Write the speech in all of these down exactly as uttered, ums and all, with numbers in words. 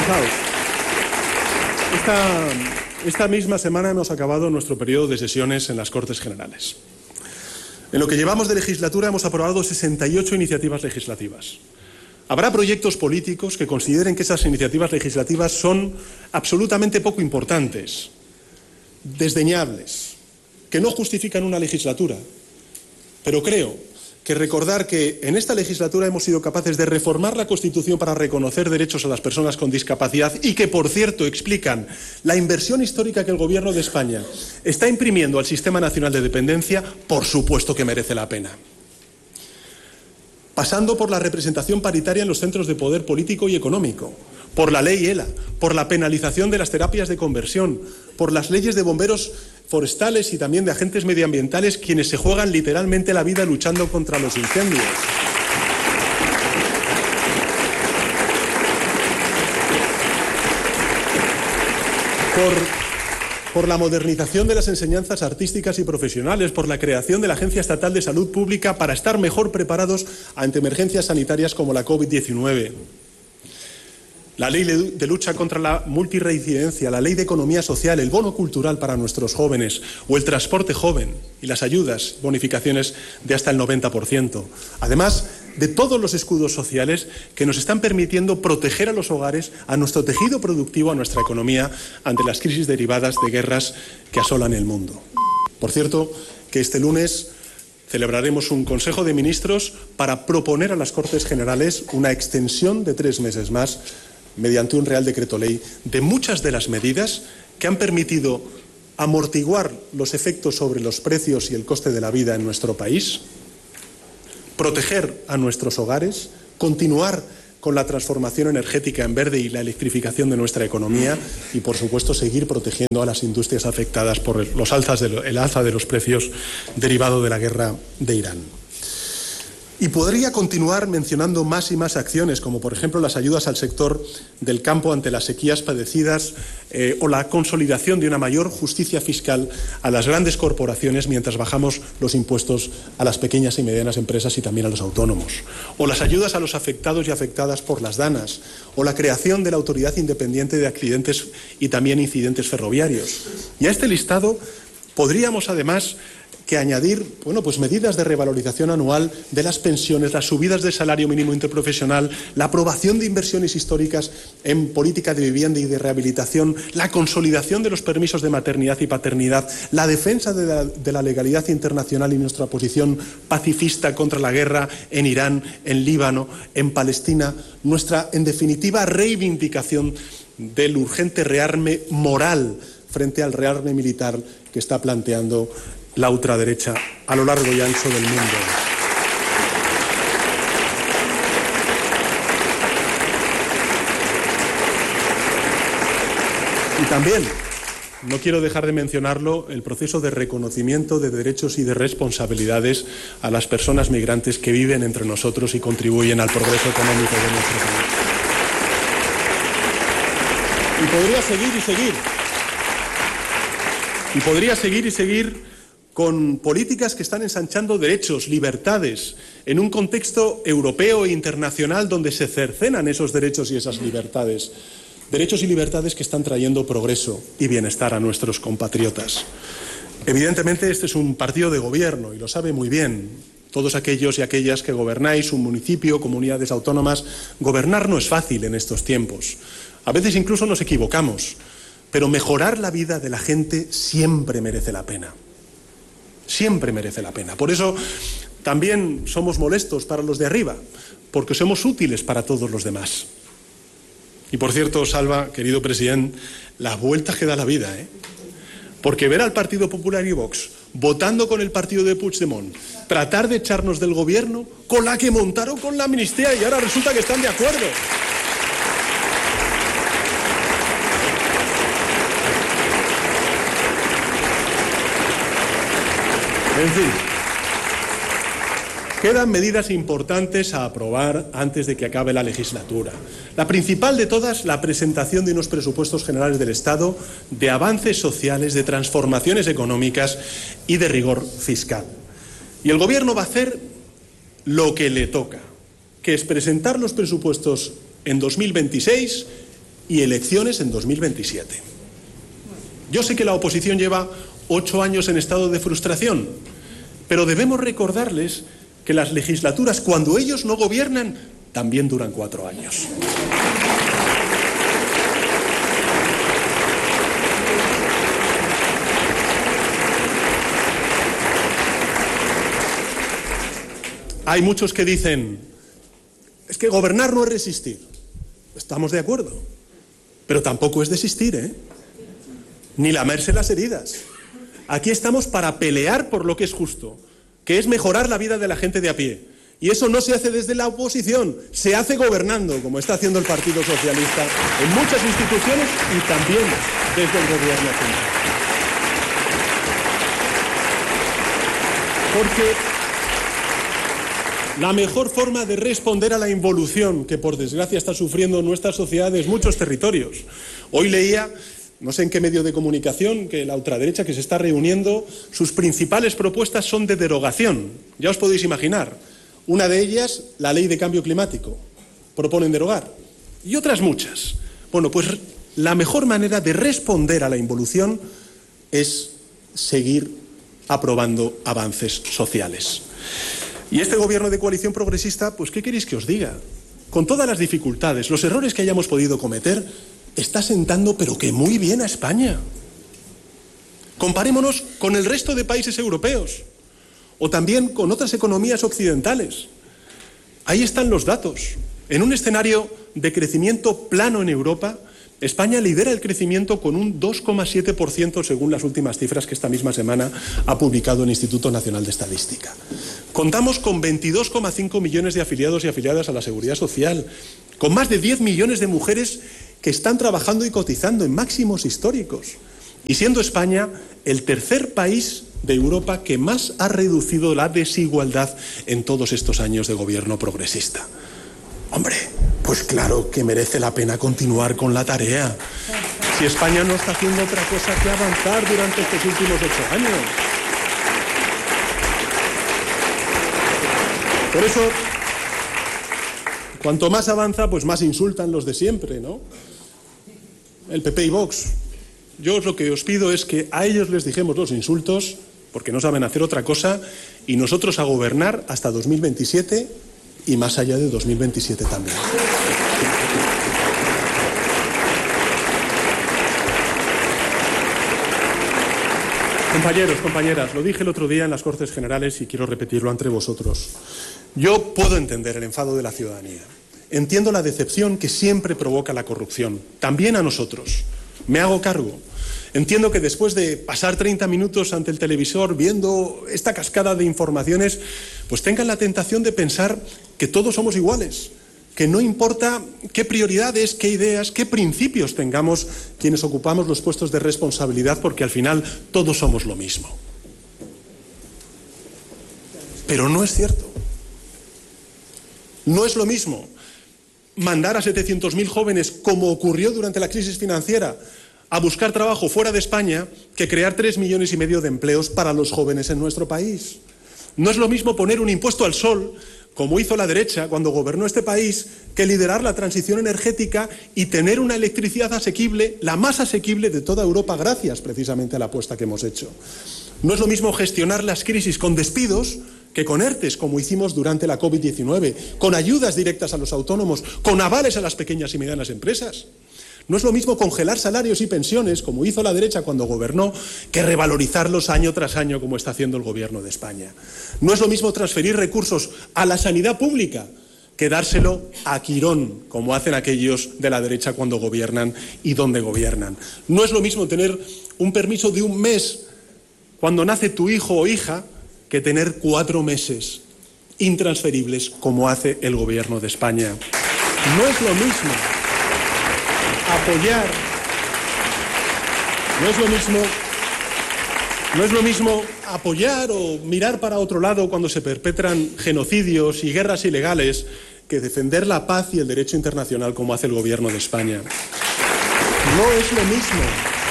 Fijaos, esta, esta misma semana hemos acabado nuestro periodo de sesiones en las Cortes Generales. En lo que llevamos de legislatura hemos aprobado sesenta y ocho iniciativas legislativas. Habrá proyectos políticos que consideren que esas iniciativas legislativas son absolutamente poco importantes, desdeñables, que no justifican una legislatura. Pero creo que recordar que en esta legislatura hemos sido capaces de reformar la Constitución para reconocer derechos a las personas con discapacidad y que, por cierto, explican la inversión histórica que el Gobierno de España está imprimiendo al Sistema Nacional de Dependencia, por supuesto que merece la pena. Pasando por la representación paritaria en los centros de poder político y económico, por la ley ELA, por la penalización de las terapias de conversión, por las leyes de bomberos forestales y también de agentes medioambientales, quienes se juegan literalmente la vida luchando contra los incendios. Por, por la modernización de las enseñanzas artísticas y profesionales, por la creación de la Agencia Estatal de Salud Pública para estar mejor preparados ante emergencias sanitarias como la COVID diecinueve. La ley de lucha contra la multirreincidencia, la ley de economía social, el bono cultural para nuestros jóvenes o el transporte joven y las ayudas, bonificaciones de hasta el noventa por ciento. Además de todos los escudos sociales que nos están permitiendo proteger a los hogares, a nuestro tejido productivo, a nuestra economía, ante las crisis derivadas de guerras que asolan el mundo. Por cierto, que este lunes celebraremos un Consejo de Ministros para proponer a las Cortes Generales una extensión de tres meses más mediante un Real Decreto Ley, de muchas de las medidas que han permitido amortiguar los efectos sobre los precios y el coste de la vida en nuestro país, proteger a nuestros hogares, continuar con la transformación energética en verde y la electrificación de nuestra economía y, por supuesto, seguir protegiendo a las industrias afectadas por los alzas de lo, el alza de los precios derivado de la guerra de Irán. Y podría continuar mencionando más y más acciones, como por ejemplo las ayudas al sector del campo ante las sequías padecidas eh, o la consolidación de una mayor justicia fiscal a las grandes corporaciones mientras bajamos los impuestos a las pequeñas y medianas empresas y también a los autónomos, o las ayudas a los afectados y afectadas por las DANAs, o la creación de la Autoridad Independiente de Accidentes y también Incidentes Ferroviarios. Y a este listado podríamos además que añadir, bueno, pues medidas de revalorización anual de las pensiones, las subidas del salario mínimo interprofesional, la aprobación de inversiones históricas en política de vivienda y de rehabilitación, la consolidación de los permisos de maternidad y paternidad, la defensa de la, de la legalidad internacional y nuestra posición pacifista contra la guerra en Irán, en Líbano, en Palestina, nuestra, en definitiva, reivindicación del urgente rearme moral frente al rearme militar que está planteando la ultraderecha a lo largo y ancho del mundo. Y también, no quiero dejar de mencionarlo, el proceso de reconocimiento de derechos y de responsabilidades a las personas migrantes que viven entre nosotros y contribuyen al progreso económico de nuestro país. Y podría seguir y seguir. Y podría seguir y seguir con políticas que están ensanchando derechos, libertades, en un contexto europeo e internacional donde se cercenan esos derechos y esas libertades. Derechos y libertades que están trayendo progreso y bienestar a nuestros compatriotas. Evidentemente, este es un partido de gobierno y lo sabe muy bien. Todos aquellos y aquellas que gobernáis un municipio, comunidades autónomas, gobernar no es fácil en estos tiempos. A veces incluso nos equivocamos, pero mejorar la vida de la gente siempre merece la pena. Siempre merece la pena. Por eso también somos molestos para los de arriba, porque somos útiles para todos los demás. Y por cierto, Salva, querido presidente, las vueltas que da la vida, ¿eh? Porque ver al Partido Popular y Vox votando con el partido de Puigdemont, tratar de echarnos del gobierno con la que montaron con la amnistía y ahora resulta que están de acuerdo. En fin, quedan medidas importantes a aprobar antes de que acabe la legislatura. La principal de todas, la presentación de unos presupuestos generales del Estado de avances sociales, de transformaciones económicas y de rigor fiscal. Y el Gobierno va a hacer lo que le toca, que es presentar los presupuestos en dos mil veintiséis y elecciones en dos mil veintisiete. Yo sé que la oposición lleva ocho años en estado de frustración, pero debemos recordarles que las legislaturas, cuando ellos no gobiernan, también duran cuatro años. Hay muchos que dicen, es que gobernar no es resistir. Estamos de acuerdo, pero tampoco es desistir, ¿eh? Ni lamerse las heridas. Aquí estamos para pelear por lo que es justo, que es mejorar la vida de la gente de a pie. Y eso no se hace desde la oposición, se hace gobernando, como está haciendo el Partido Socialista en muchas instituciones y también desde el gobierno central. Porque la mejor forma de responder a la involución que, por desgracia, está sufriendo nuestra sociedad en muchos territorios. Hoy leía, no sé en qué medio de comunicación, que la ultraderecha que se está reuniendo, sus principales propuestas son de derogación. Ya os podéis imaginar. Una de ellas, la ley de cambio climático. Proponen derogar. Y otras muchas. Bueno, pues la mejor manera de responder a la involución es seguir aprobando avances sociales. Y este gobierno de coalición progresista, pues ¿qué queréis que os diga? Con todas las dificultades, los errores que hayamos podido cometer, está sentando pero que muy bien a España. Comparémonos con el resto de países europeos o también con otras economías occidentales. Ahí están los datos. En un escenario de crecimiento plano en Europa, España lidera el crecimiento con un dos coma siete por ciento según las últimas cifras que esta misma semana ha publicado el Instituto Nacional de Estadística. Contamos con veintidós coma cinco millones de afiliados y afiliadas a la Seguridad Social, con más de diez millones de mujeres que están trabajando y cotizando en máximos históricos, y siendo España el tercer país de Europa que más ha reducido la desigualdad en todos estos años de gobierno progresista. Hombre, pues claro que merece la pena continuar con la tarea. Si España no está haciendo otra cosa que avanzar durante estos últimos ocho años. Por eso, cuanto más avanza, pues más insultan los de siempre, ¿no? El P P y Vox. Yo lo que os pido es que a ellos les dijemos los insultos, porque no saben hacer otra cosa, y nosotros a gobernar hasta dos mil veintisiete y más allá de dos mil veintisiete también. Compañeros, compañeras, lo dije el otro día en las Cortes Generales y quiero repetirlo ante vosotros. Yo puedo entender el enfado de la ciudadanía. Entiendo la decepción que siempre provoca la corrupción, también a nosotros. Me hago cargo. Entiendo que después de pasar treinta minutos ante el televisor viendo esta cascada de informaciones, pues tengan la tentación de pensar que todos somos iguales, que no importa qué prioridades, qué ideas, qué principios tengamos quienes ocupamos los puestos de responsabilidad, porque al final todos somos lo mismo. Pero no es cierto. No es lo mismo mandar a setecientos mil jóvenes, como ocurrió durante la crisis financiera, a buscar trabajo fuera de España, que crear tres millones y medio de empleos para los jóvenes en nuestro país. No es lo mismo poner un impuesto al sol, como hizo la derecha cuando gobernó este país, que liderar la transición energética y tener una electricidad asequible, la más asequible de toda Europa, gracias precisamente a la apuesta que hemos hecho. No es lo mismo gestionar las crisis con despidos que con ERTES, como hicimos durante la COVID diecinueve, con ayudas directas a los autónomos, con avales a las pequeñas y medianas empresas. No es lo mismo congelar salarios y pensiones, como hizo la derecha cuando gobernó, que revalorizarlos año tras año, como está haciendo el Gobierno de España. No es lo mismo transferir recursos a la sanidad pública que dárselo a Quirón, como hacen aquellos de la derecha cuando gobiernan y donde gobiernan. No es lo mismo tener un permiso de un mes cuando nace tu hijo o hija que tener cuatro meses intransferibles, como hace el Gobierno de España. No es lo mismo apoyar, no es lo mismo, no es lo mismo apoyar o mirar para otro lado cuando se perpetran genocidios y guerras ilegales que defender la paz y el derecho internacional, como hace el Gobierno de España. No es lo mismo.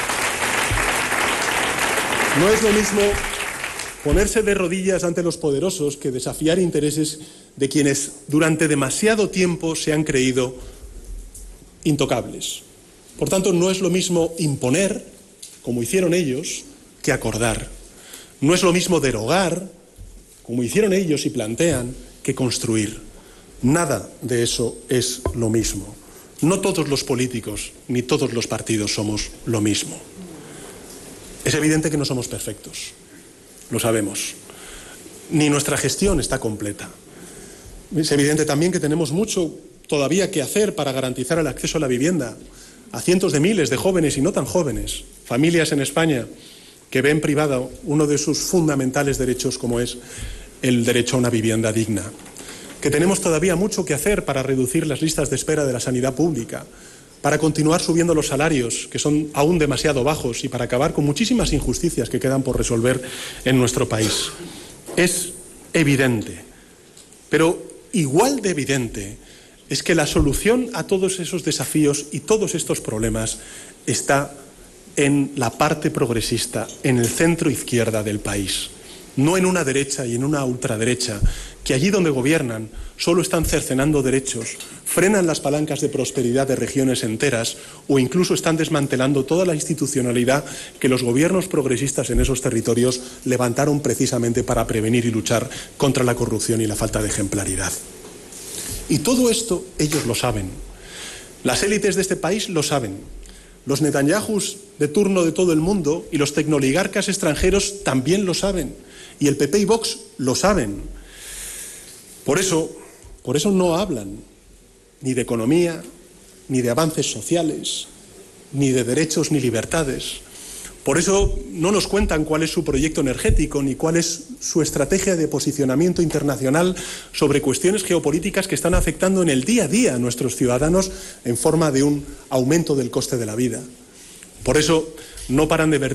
No es lo mismo ponerse de rodillas ante los poderosos que desafiar intereses de quienes durante demasiado tiempo se han creído intocables. Por tanto, no es lo mismo imponer, como hicieron ellos, que acordar. No es lo mismo derogar, como hicieron ellos y plantean, que construir. Nada de eso es lo mismo. No todos los políticos ni todos los partidos somos lo mismo. Es evidente que no somos perfectos, lo sabemos. Ni nuestra gestión está completa. Es evidente también que tenemos mucho todavía que hacer para garantizar el acceso a la vivienda a cientos de miles de jóvenes y no tan jóvenes, familias en España que ven privado uno de sus fundamentales derechos, como es el derecho a una vivienda digna. Que tenemos todavía mucho que hacer para reducir las listas de espera de la sanidad pública, para continuar subiendo los salarios, que son aún demasiado bajos, y para acabar con muchísimas injusticias que quedan por resolver en nuestro país. Es evidente, pero igual de evidente es que la solución a todos esos desafíos y todos estos problemas está en la parte progresista, en el centro izquierda del país, no en una derecha y en una ultraderecha, que allí donde gobiernan solo están cercenando derechos, frenan las palancas de prosperidad de regiones enteras o incluso están desmantelando toda la institucionalidad que los gobiernos progresistas en esos territorios levantaron precisamente para prevenir y luchar contra la corrupción y la falta de ejemplaridad. Y todo esto ellos lo saben. Las élites de este país lo saben. Los Netanyahus de turno de todo el mundo y los tecnooligarcas extranjeros también lo saben. Y el P P y Vox lo saben. Por eso, por eso no hablan ni de economía, ni de avances sociales, ni de derechos ni libertades. Por eso no nos cuentan cuál es su proyecto energético ni cuál es su estrategia de posicionamiento internacional sobre cuestiones geopolíticas que están afectando en el día a día a nuestros ciudadanos en forma de un aumento del coste de la vida. Por eso no paran de vertir